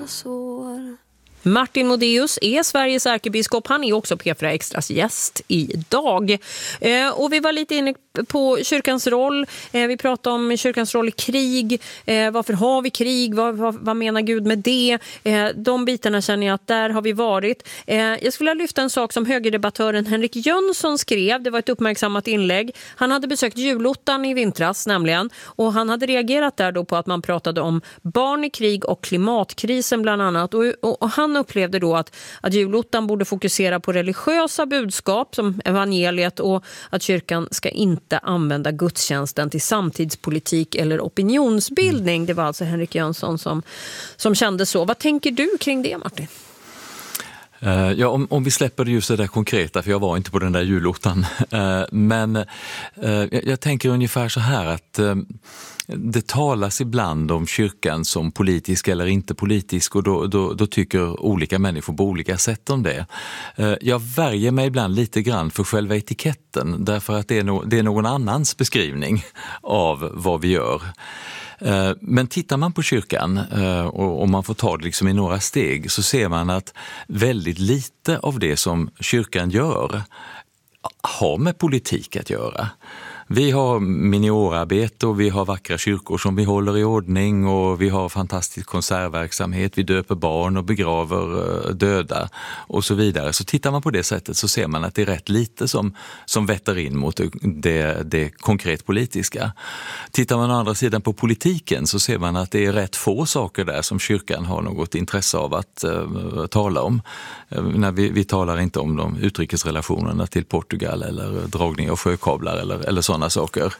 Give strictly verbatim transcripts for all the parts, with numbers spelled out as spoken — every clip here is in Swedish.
sår. Martin Modéus är Sveriges ärkebiskop. Han är också P fyra Extras gäst idag. Eh, och vi var lite inne på kyrkans roll. Eh, vi pratade om kyrkans roll i krig. Eh, varför har vi krig? Vad, vad, vad menar Gud med det? Eh, de bitarna känner jag att där har vi varit. Eh, jag skulle vilja lyfta en sak som högerdebattören Henrik Jönsson skrev. Det var ett uppmärksammat inlägg. Han hade besökt julottan i vintras nämligen. Och han hade reagerat där då på att man pratade om barn i krig och klimatkrisen bland annat. Och, och, och han upplevde då att, att julottan borde fokusera på religiösa budskap som evangeliet och att kyrkan ska inte använda gudstjänsten till samtidspolitik eller opinionsbildning. Det var alltså Henrik Jönsson som, som kände så. Vad tänker du kring det, Martin? Uh, ja, om, om vi släpper det just det där konkreta, för jag var inte på den där julottan. Uh, men uh, jag, jag tänker ungefär så här att uh, det talas ibland om kyrkan som politisk eller inte politisk, och då, då, då tycker olika människor på olika sätt om det. Uh, jag värjer mig ibland lite grann för själva etiketten, därför att det är, no, det är någon annans beskrivning av vad vi gör. Men tittar man på kyrkan och man får ta det liksom i några steg, så ser man att väldigt lite av det som kyrkan gör har med politik att göra. Vi har miniorarbete och vi har vackra kyrkor som vi håller i ordning, och vi har fantastisk konsertverksamhet, vi döper barn och begraver döda och så vidare. Så tittar man på det sättet så ser man att det är rätt lite som, som vetter in mot det, det, det konkret politiska. Tittar man å andra sidan på politiken så ser man att det är rätt få saker där som kyrkan har något intresse av att uh, tala om. Uh, när vi, vi talar inte om de utrikesrelationerna till Portugal eller dragning av sjökablar eller, eller sådana saker.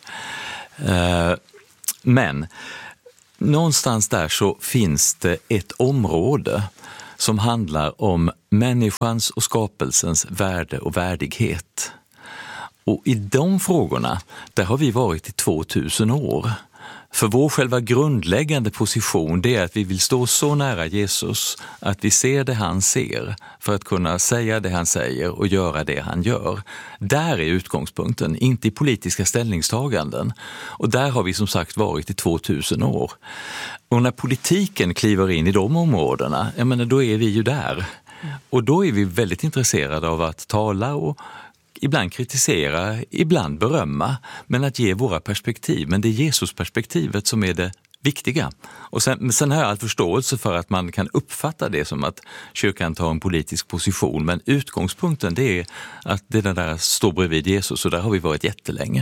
Men någonstans där så finns det ett område som handlar om människans och skapelsens värde och värdighet. Och i de frågorna, där har vi varit i tvåtusen år. För vår själva grundläggande position, det är att vi vill stå så nära Jesus att vi ser det han ser för att kunna säga det han säger och göra det han gör. Där är utgångspunkten, inte i politiska ställningstaganden. Och där har vi som sagt varit i tvåtusen år. Och när politiken kliver in i de områdena, jag menar, då är vi ju där. Och då är vi väldigt intresserade av att tala och ibland kritisera, ibland berömma, men att ge våra perspektiv. Men det är Jesus-perspektivet som är det viktiga. Och sen, sen har jag all förståelse för att man kan uppfatta det som att kyrkan tar en politisk position, men utgångspunkten det är att det där står bredvid Jesus, och där har vi varit jättelänge.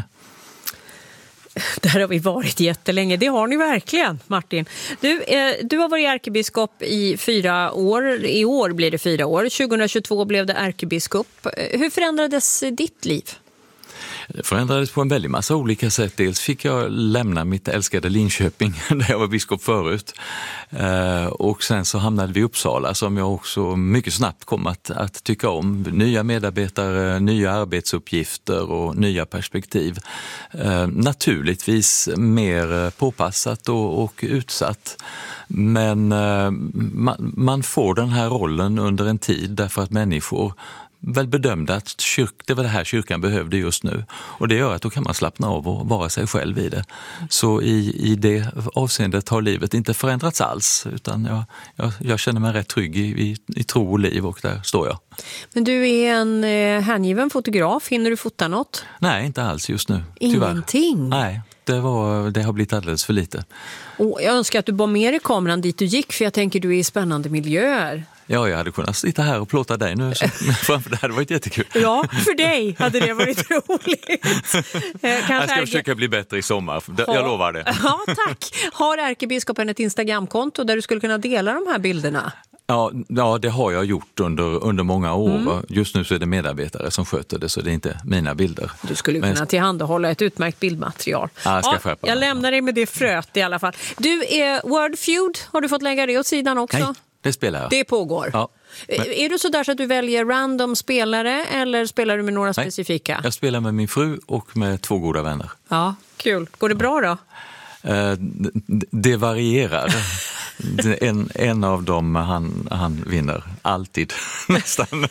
Där har vi varit jättelänge. Det har ni verkligen, Martin. Du, eh, du har varit ärkebiskop i fyra år. I år blir det fyra år. tjugohundratjugotvå blev det ärkebiskop. Hur förändrades ditt liv? Det förändrades på en väldigt massa olika sätt. Dels fick jag lämna mitt älskade Linköping där jag var biskop förut. Och sen så hamnade vi i Uppsala som jag också mycket snabbt kom att, att tycka om. Nya medarbetare, nya arbetsuppgifter och nya perspektiv. Naturligtvis mer påpassat och, och utsatt. Men man, man får den här rollen under en tid därför att människor väl bedömde att kyrk, det var det här kyrkan behövde just nu. Och det gör att då kan man slappna av och vara sig själv i det. Så i, i det avseendet har livet inte förändrats alls, utan jag, jag, jag känner mig rätt trygg i, i, i tro och liv, och där står jag. Men du är en eh, hängiven fotograf. Hinner du fota något? Nej, inte alls just nu. Ingenting? Tyvärr. Nej, det, var, det har blivit alldeles för lite. Och jag önskar att du bar med dig kameran dit du gick, för jag tänker du är i spännande miljöer. Ja, jag hade kunnat sitta här och plåta dig nu framför. Det hade varit jättekul. Ja, för dig hade det varit roligt. Kanske jag ska försöka bli bättre i sommar, jag ha, lovar det. Ja, tack. Har ärkebiskopen ett Instagramkonto där du skulle kunna dela de här bilderna? Ja, ja, det har jag gjort under, under många år. Mm. Just nu så är det medarbetare som sköter det, så det är inte mina bilder. Du skulle Men... kunna tillhandahålla ett utmärkt bildmaterial. Ja, jag ska ja, skärpa jag mig. lämnar dig med det fröet i alla fall. Du, är Wordfeud, har du fått lägga det åt sidan också? Nej, det spelar jag. Det pågår. Ja. Men... Är du så där så att du väljer random spelare, eller spelar du med några Nej, specifika? Jag spelar med min fru och med två goda vänner. Ja, kul. Går det bra då? Eh, det varierar. En, en av dem, han, han vinner alltid, nästan.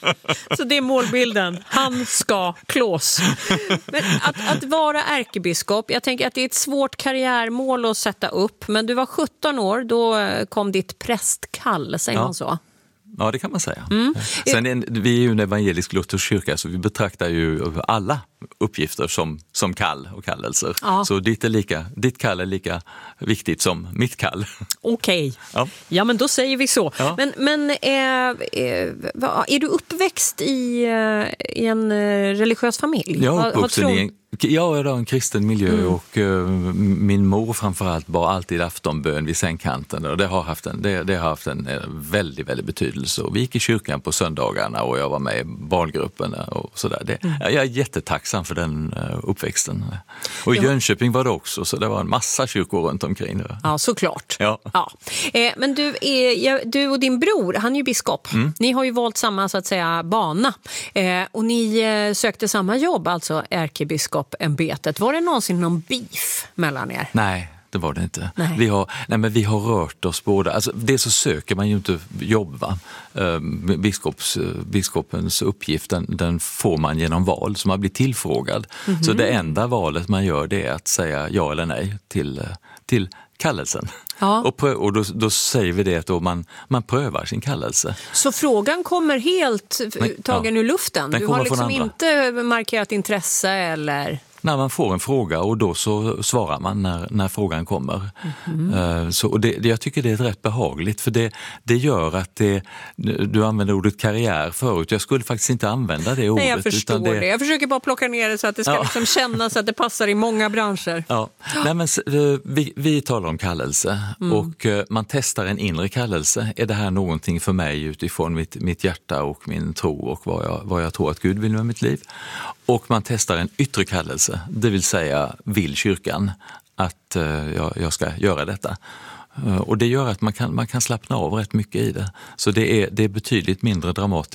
Så det är målbilden. Han ska klås. Men att, att vara ärkebiskop, jag tänker att det är ett svårt karriärmål att sätta upp. Men du var sjutton år, då kom ditt prästkall, säger ja. man så? Ja, det kan man säga. Mm. Sen är, vi är ju en evangelisk-luthersk kyrka, så vi betraktar ju alla uppgifter som, som kall och kallelser. Ja. Så ditt, är lika, ditt kall är lika viktigt som mitt kall. Okej, okay. ja. ja men då säger vi så. Ja. Men, men är, är du uppväxt i, i en religiös familj? Jag är uppvuxen tror... i en Jag är då en kristen miljö mm. och uh, min mor framförallt bar alltid aftonbön vid sängkanten och det har haft en, det, det har haft en uh, väldigt, väldigt betydelse. Och vi gick i kyrkan på söndagarna och jag var med i barngruppen och sådär. Det, mm. Jag är jättetacksam för den uh, uppväxten. Och i ja. Jönköping var det också, så det var en massa kyrkor runt omkring. Ja, såklart. Ja. Ja. Eh, men du, är, ja, du och din bror, han är ju biskop. Mm. Ni har ju valt samma så att säga bana eh, och ni eh, sökte samma jobb, alltså ärkebiskop. Ämbetet. Var det någonsin någon beef mellan er? Nej, det var det inte. Nej. Vi har, nej, men vi har rört oss båda. Alltså, det så söker man ju inte jobb. Va? Biskops, biskopens uppgift den, den får man genom val, så man blir tillfrågad. Mm-hmm. Så det enda valet man gör, det är att säga ja eller nej till, till kallelsen. Ja. Och, prö- och då, då säger vi det att då man, man prövar sin kallelse. Så frågan kommer helt tagen ja. ur luften? Den du har liksom andra. inte markerat intresse eller... När man får en fråga och då så svarar man när, när frågan kommer. Mm-hmm. Så, och det, det, jag tycker det är rätt behagligt, för det, det gör att det, du använder ordet karriär förut. Jag skulle faktiskt inte använda det ordet. Nej, jag förstår utan det. det. Jag försöker bara plocka ner det så att det ska ja. liksom kännas att det passar i många branscher. Ja. Nej, men, vi, vi talar om kallelse mm. och man testar en inre kallelse. Är det här någonting för mig utifrån mitt, mitt hjärta och min tro och vad jag, vad jag tror att Gud vill med mitt liv? Och man testar en yttre kallelse, det vill säga vill kyrkan att uh, jag, jag ska göra detta. Uh, och det gör att man kan, man kan slappna av rätt mycket i det. Så det är, det är betydligt mindre dramatiskt.